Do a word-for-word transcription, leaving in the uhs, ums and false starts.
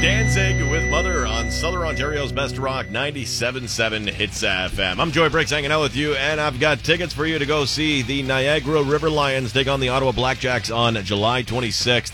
Danzig with Mother on Southern Ontario's Best Rock, ninety-seven point seven Hits F M. I'm Joy Briggs hanging out with you, and I've got tickets for you to go see the Niagara River Lions take on the Ottawa Blackjacks on July twenty-sixth.